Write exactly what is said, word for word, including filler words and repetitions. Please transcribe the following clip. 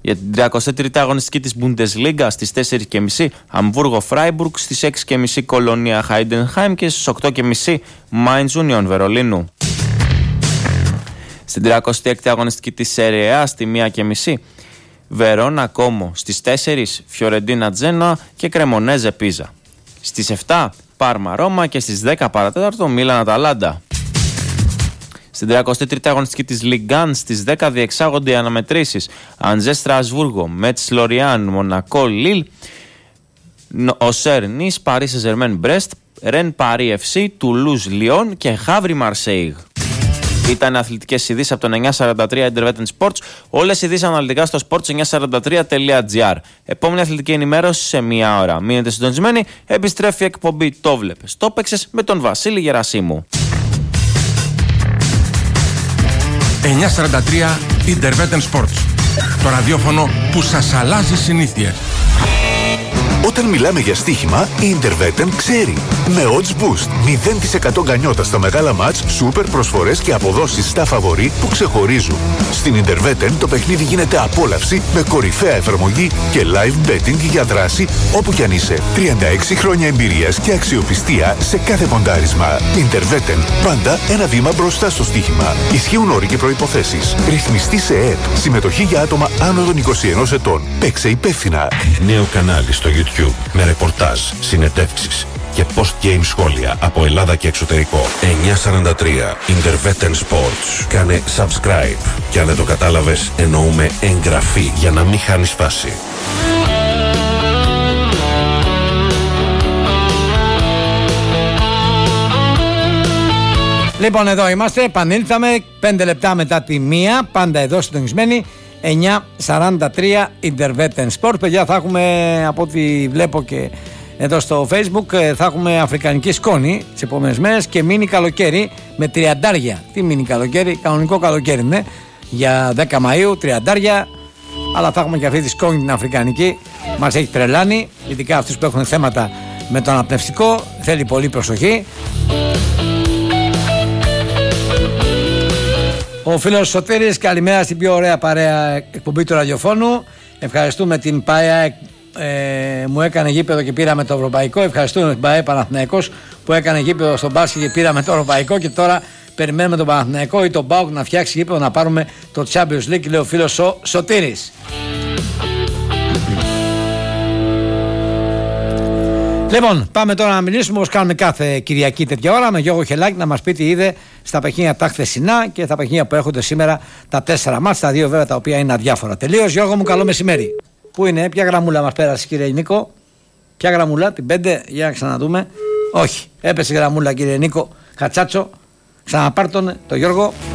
Για την τριακοστή τρίτη αγωνιστική της Bundesliga στις τέσσερις και μισή Αμβούργο Φράιμπουργκ, στις έξι και μισή Κολονία Χάιντενχάιμ και στις οκτώ και μισή Mainz Union Βερολίνου. Στην τριακοστή έκτη αγωνιστική της Serie A στη μία και μισή Βερόνα Κόμο, στις τέσσερις Φιωρεντίνα Τζένοα και Κρεμονέζε Πίζα. Στις επτά Πάρμα Ρώμα και στις δέκα παρατέταρτο Μίλαν Αταλάντα. Στην τριακοστή τρίτη αγωνιστική της Ligue ένα στις δέκα διεξάγονται οι αναμετρήσεις Αντζέ Στρασβούργο, Μέτς Λοριάν, Μονακό Λίλ, Οσέρ Νις, Παρί Σεζερμέν Μπρέστ, Ρεν Παρί εφ σι, Τουλούζ Λιόν και Χαύρι Μαρσέιγ. Ήταν αθλητικές ειδήσεις από τον εννιακόσια σαράντα τρία Intervetten Sports. Όλες οι ειδήσεις αναλυτικά στο sports εννιακόσια σαράντα τρία τελεία τζι άρ. Επόμενη αθλητική ενημέρωση σε μία ώρα. Μείνετε συντονισμένοι. Επιστρέφει η εκπομπή Το Βλέπες. Το παίξες με τον Βασίλη Γερασίμου. εννιακόσια σαράντα τρία Intervetten Sports. Το ραδιόφωνο που σας αλλάζει συνήθειες. Όταν μιλάμε για στοίχημα, η Intervetten ξέρει. Με Odds Boost, μηδέν τοις εκατό γκανιότα στα μεγάλα μάτς, σούπερ προσφορές και αποδόσεις στα φαβορί που ξεχωρίζουν. Στην Intervetten το παιχνίδι γίνεται απόλαυση με κορυφαία εφαρμογή και live betting για δράση όπου κι αν είσαι. τριάντα έξι χρόνια εμπειρίας και αξιοπιστία σε κάθε ποντάρισμα. Intervetten, πάντα ένα βήμα μπροστά στο στοίχημα. Ισχύουν όροι και προϋποθέσεις. Ρυθμιστή σε ΕΕΠ. Συμμετοχή για άτομα άνω των είκοσι ενός ετών. Παίξε υπεύθυνα. Νέο κανάλι στο YouTube με ρεπορτάζ, συνεντεύξεις και post-game σχόλια από Ελλάδα και εξωτερικό. εννιακόσια σαράντα τρία Intervetten Sports. Κάνε subscribe και αν δεν το κατάλαβες εννοούμε εγγραφή για να μην χάνεις φάση. Λοιπόν, εδώ είμαστε, επανήλθαμε πέντε λεπτά μετά τη μία, πάντα εδώ συντονισμένοι. εννιακόσια σαράντα τρία Intervetten Sport. Παιδιά, θα έχουμε, από ό,τι βλέπω και εδώ στο Facebook, θα έχουμε αφρικανική σκόνη τις επόμενες μέρες και μίνι καλοκαίρι με τριαντάρια. Τι μίνι καλοκαίρι, κανονικό καλοκαίρι, ναι, για δέκα Μαΐου, τριαντάρια. Αλλά θα έχουμε και αυτή τη σκόνη την αφρικανική. Μας έχει τρελάνει, ειδικά αυτούς που έχουν θέματα με το αναπνευστικό. Θέλει πολύ προσοχή. Ο φίλος Σωτήρης, καλημέρα στην πιο ωραία παρέα εκπομπή του ραδιοφώνου. Ευχαριστούμε την ΠΑΕ, ε, μου έκανε γήπεδο και πήραμε το ευρωπαϊκό. Ευχαριστούμε την ΠΑΕ Παναθηναϊκός που έκανε γήπεδο στον μπάσκετ και πήραμε το ευρωπαϊκό. Και τώρα περιμένουμε τον Παναθηναϊκό ή τον ΠΑΟΚ να φτιάξει γήπεδο να πάρουμε το Champions League, λέει ο φίλος ο Σωτήρης. Λοιπόν, πάμε τώρα να μιλήσουμε όπως κάνουμε κάθε Κυριακή τέτοια ώρα με Γιώργο Χελάκη να μας πει τι είδε στα παιχνίδια τα χθεσινά και τα παιχνίδια που έρχονται σήμερα, τα τέσσερα μάτς, τα δύο βέβαια τα οποία είναι αδιάφορα. Τελείως, Γιώργο μου, καλό μεσημέρι. Πού είναι, ποια γραμμούλα μας πέρασε, κύριε Νίκο? Ποια γραμμούλα, την πέντε, για να ξαναδούμε. Όχι, έπεσε η γραμμούλα, κύριε Νίκο Χατσάτσο. Ξαναπάρ τον, το Γιώργο.